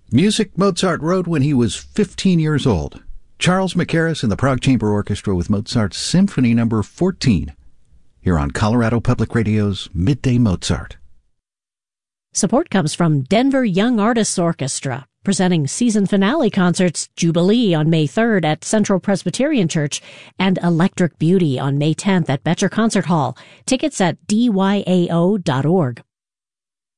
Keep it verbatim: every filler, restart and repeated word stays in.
Music Mozart wrote when he was fifteen years old. Charles Mackerras and the Prague Chamber Orchestra with Mozart's Symphony Number fourteen. Here on Colorado Public Radio's Midday Mozart. Support comes from Denver Young Artists Orchestra, presenting season finale concerts Jubilee on May third at Central Presbyterian Church and Electric Beauty on May tenth at Betcher Concert Hall. Tickets at D Y A O dot org.